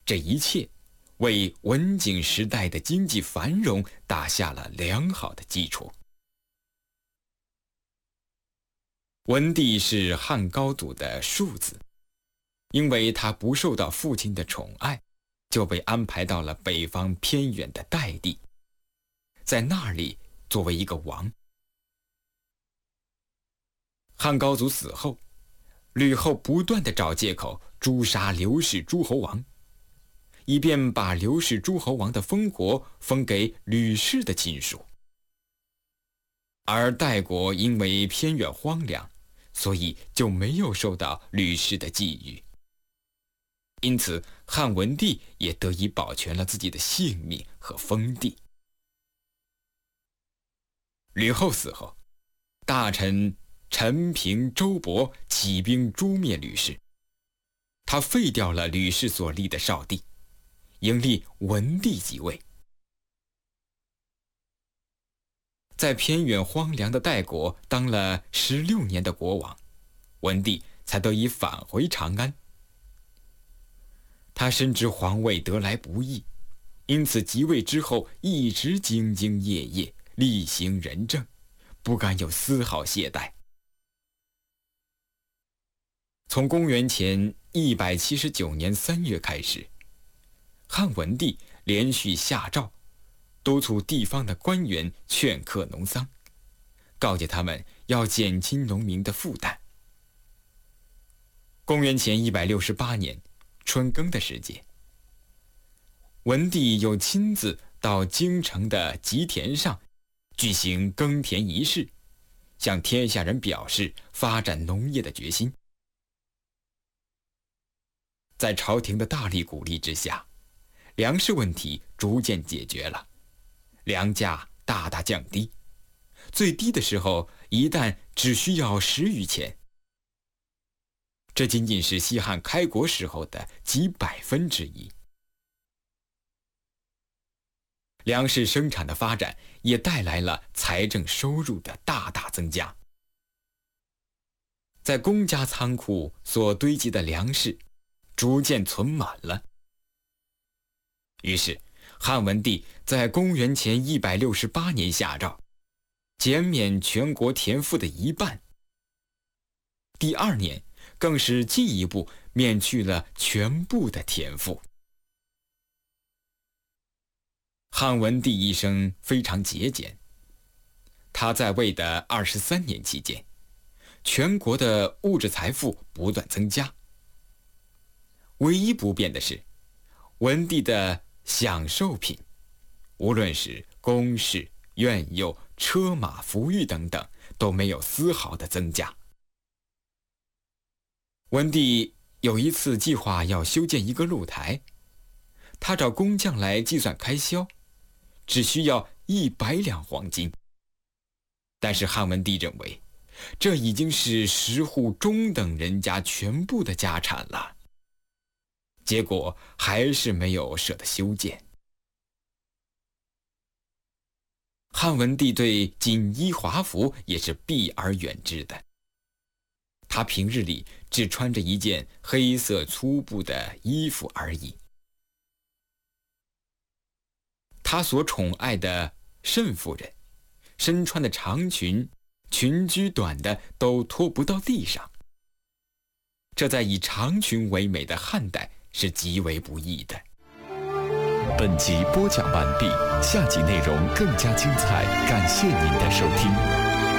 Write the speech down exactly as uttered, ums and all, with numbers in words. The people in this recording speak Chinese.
这一切为文景时代的经济繁荣打下了良好的基础。文帝是汉高祖的庶子，因为他不受到父亲的宠爱，就被安排到了北方偏远的代地，在那里作为一个王。汉高祖死后，吕后不断地找借口诛杀刘氏诸侯王，以便把刘氏诸侯王的封国封给吕氏的亲属。而代国因为偏远荒凉，所以就没有受到吕氏的觊觎，因此汉文帝也得以保全了自己的性命和封地。吕后死后，大臣陈平、周勃起兵诛灭吕氏，他废掉了吕氏所立的少帝，迎立文帝即位。在偏远荒凉的代国当了十六年的国王，文帝才得以返回长安。他深知皇位得来不易，因此即位之后一直兢兢业业，厉行仁政，不敢有丝毫懈怠。从公元前一百七十九年三月开始，汉文帝连续下诏，督促地方的官员劝课农桑，告诫他们要减轻农民的负担。公元前一百六十八年春耕的时节，文帝又亲自到京城的吉田上举行耕田仪式，向天下人表示发展农业的决心。在朝廷的大力鼓励之下，粮食问题逐渐解决了，粮价大大降低，最低的时候一担只需要十余钱。这仅仅是西汉开国时候的几百分之一。粮食生产的发展也带来了财政收入的大大增加。在公家仓库所堆积的粮食逐渐存满了。于是汉文帝在公元前一百六十八年下诏，减免全国田赋的一半。第二年更是进一步免去了全部的田赋。汉文帝一生非常节俭，他在位的二十三年期间，全国的物质财富不断增加。唯一不变的是，文帝的享受品，无论是宫室、苑囿、车马、服御等等，都没有丝毫的增加。文帝有一次计划要修建一个露台，他找工匠来计算开销，只需要一百两黄金。但是汉文帝认为，这已经是十户中等人家全部的家产了，结果还是没有舍得修建。汉文帝对锦衣华服也是避而远之的，他平日里只穿着一件黑色粗布的衣服而已。他所宠爱的慎夫人，身穿的长裙，裙裾短的都拖不到地上，这在以长裙为美的汉代是极为不易的。 本集播讲完毕，下集内容更加精彩，感谢您的收听。